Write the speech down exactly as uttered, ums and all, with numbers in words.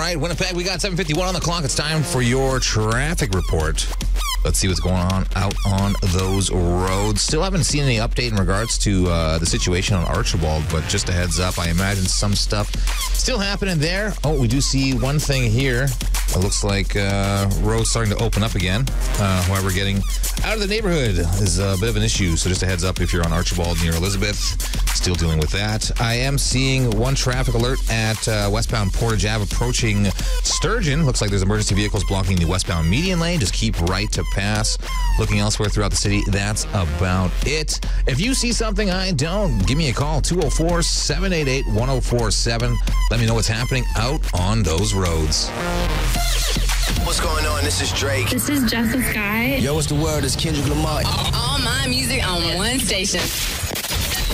right, Winnipeg, we got seven fifty-one on the clock. It's time for your traffic report. Let's see what's going on out on those roads. Still haven't seen any update in regards to uh, the situation on Archibald, but just a heads up, I imagine some stuff still happening there. Oh, we do see one thing here. It looks like uh, roads starting to open up again. Uh, however, getting out of the neighborhood is a bit of an issue. So just a heads up if you're on Archibald near Elizabeth. Still dealing with that. I am seeing one traffic alert at uh, westbound Portage Ave approaching Sturgeon. Looks like there's emergency vehicles blocking the westbound median lane. Just keep right to pass. Looking elsewhere throughout the city, that's about it. If you see something I don't, give me a call, two oh four, seven eight eight, one oh four seven. Let me know what's happening out on those roads. What's going on? This is Drake. This is Jessica Sky. Yo, what's the word? It's Kendrick Lamar. All my music on one station.